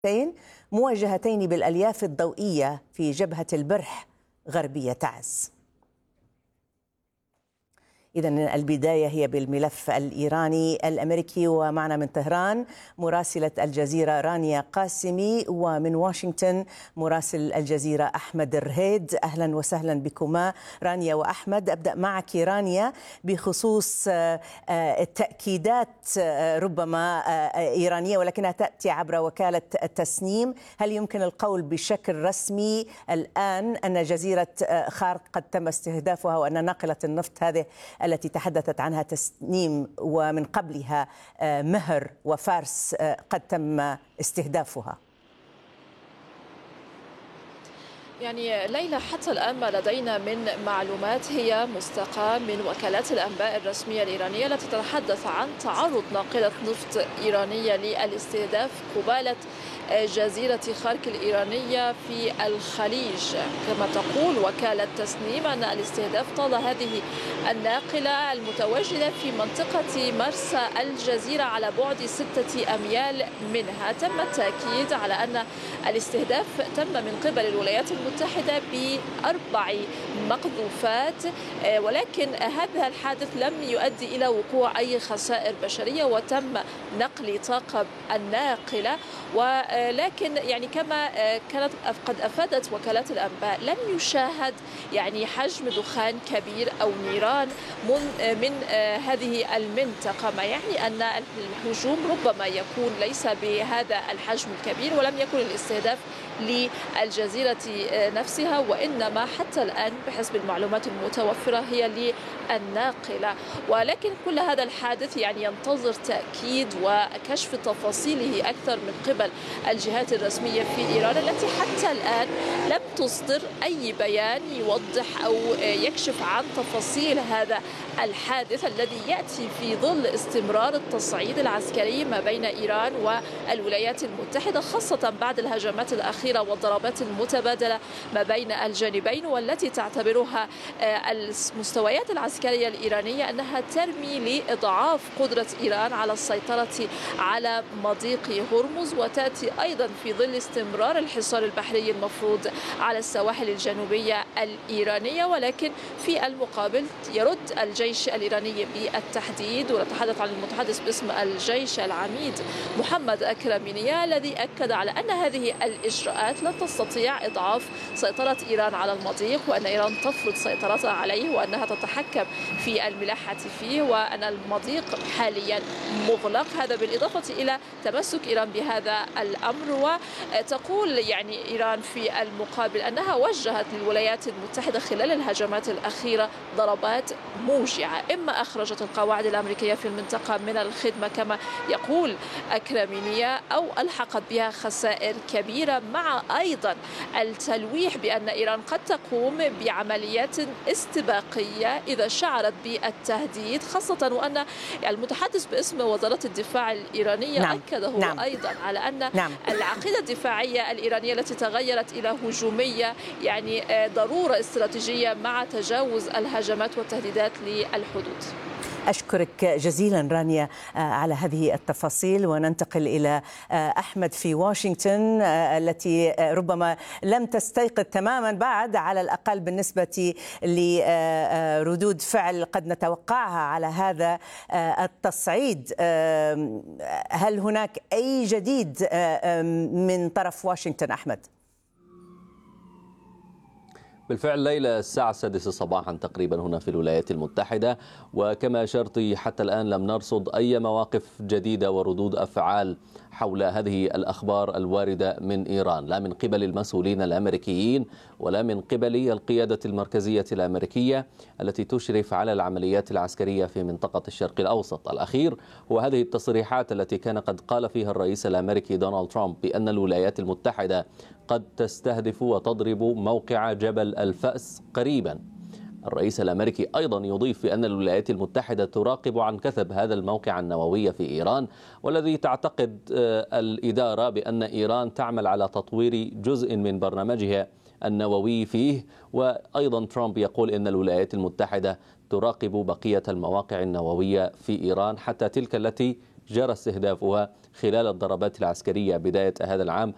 موجهتين بالألياف الضوئية في جبهة البرح غربية تعز. إذن البداية هي بالملف الإيراني الأمريكي، ومعنا من طهران مراسلة الجزيرة رانيا قاسمي، ومن واشنطن مراسل الجزيرة أحمد الرهيد. أهلا وسهلا بكما رانيا وأحمد. أبدأ معك رانيا بخصوص التأكيدات ربما إيرانية ولكنها تأتي عبر وكالة تسنيم. هل يمكن القول بشكل رسمي الآن أن جزيرة خارق قد تم استهدافها وأن ناقلة النفط هذه التي تحدثت عنها تسنيم ومن قبلها مهر وفارس قد تم استهدافها؟ يعني ليلى، حتى الآن ما لدينا من معلومات هي مستقاة من وكالات الأنباء الرسمية الإيرانية التي تتحدث عن تعرض ناقلة نفط إيرانية للاستهداف قبالة جزيرة خارق الإيرانية في الخليج. كما تقول وكالة تسنيم أن الاستهداف طال هذه الناقلة المتواجدة في منطقة مرسى الجزيرة على بعد 6 أميال منها. تم التأكيد على أن الاستهداف تم من قبل الولايات المتحدة ب4 مقذوفات، ولكن هذا الحادث لم يؤدي إلى وقوع أي خسائر بشرية وتم نقل طاقم الناقلة. ولكن يعني كما كانت قد أفادت وكالات الأنباء لم يشاهد يعني حجم دخان كبير أو نيران من هذه المنطقة، ما يعني أن الهجوم ربما يكون ليس بهذا الحجم الكبير ولم يكن الاستهداف للجزيرة نفسها، وإنما حتى الآن بحسب المعلومات المتوفرة هي للناقلة. ولكن كل هذا الحادث يعني ينتظر تأكيد وكشف تفاصيله أكثر من قبل الجهات الرسمية في إيران التي حتى الآن لم تصدر أي بيان يوضح أو يكشف عن تفاصيل هذا الحادث الذي يأتي في ظل استمرار التصعيد العسكري ما بين إيران والولايات المتحدة، خاصة بعد الهجمات الأخيرة والضربات المتبادلة ما بين الجانبين، والتي تعتبرها المستويات العسكرية الإيرانية أنها ترمي لإضعاف قدرة إيران على السيطرة على مضيق هرمز، وتأتي أيضا في ظل استمرار الحصار البحري المفروض على السواحل الجنوبية الإيرانية. ولكن في المقابل يرد الجيش الإيراني بالتحديد، ونتحدث عن المتحدث باسم الجيش العميد محمد أكرمينيا الذي أكد على أن هذه الإجراءات لن تستطيع إضعاف سيطرة إيران على المضيق، وأن إيران تفرض سيطرتها عليه وأنها تتحكم في الملاحة فيه، وأن المضيق حاليا مغلق. هذا بالإضافة إلى تمسك إيران بهذا الأمر. وتقول يعني إيران في المقابل أنها وجهت للولايات المتحدة خلال الهجمات الأخيرة ضربات موجعة، إما أخرجت القواعد الأمريكية في المنطقة من الخدمة كما يقول أكرمينيا، أو ألحقت بها خسائر كبيرة، مع أيضا التلويح بأن إيران قد تقوم بعمليات استباقية إذا شعرت بالتهديد، خاصة وأن المتحدث باسم وزارة الدفاع الإيرانية أكده أيضا على أن العقيدة الدفاعية الإيرانية التي تغيرت إلى هجومية يعني ضرورة استراتيجية مع تجاوز الهجمات والتهديدات للحدود. أشكرك جزيلا رانيا على هذه التفاصيل، وننتقل إلى أحمد في واشنطن التي ربما لم تستيقظ تماما بعد، على الأقل بالنسبة لردود فعل قد نتوقعها على هذا التصعيد. هل هناك أي جديد من طرف واشنطن أحمد؟ بالفعل ليلة، الساعة 6 صباحا تقريبا هنا في الولايات المتحدة، وكما أشرت حتى الآن لم نرصد أي مواقف جديدة وردود أفعال حول هذه الأخبار الواردة من إيران، لا من قبل المسؤولين الأمريكيين ولا من قبل القيادة المركزية الأمريكية التي تشرف على العمليات العسكرية في منطقة الشرق الأوسط. الأخير هو هذه التصريحات التي كان قد قال فيها الرئيس الأمريكي دونالد ترامب بأن الولايات المتحدة قد تستهدف وتضرب موقع جبل الفأس قريبا. الرئيس الأمريكي أيضا يضيف بأن الولايات المتحدة تراقب عن كثب هذا الموقع النووي في إيران، والذي تعتقد الإدارة بأن إيران تعمل على تطوير جزء من برنامجها النووي فيه. وأيضا ترامب يقول أن الولايات المتحدة تراقب بقية المواقع النووية في إيران، حتى تلك التي جرى استهدافها خلال الضربات العسكرية بداية هذا العام